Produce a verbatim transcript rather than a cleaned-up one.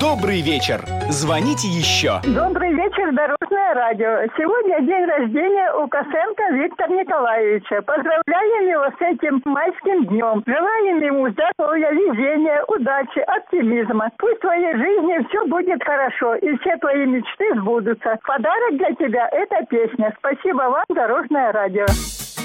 Добрый вечер. Звоните еще. Добрый вечер, Дорожное радио. Сегодня день рождения у Косенко Виктора Николаевича. Поздравляем его с этим майским днем. Желаем ему здоровья, везения, удачи, оптимизма. Пусть в твоей жизни все будет хорошо и все твои мечты сбудутся. Подарок для тебя – это песня. Спасибо вам, Дорожное радио.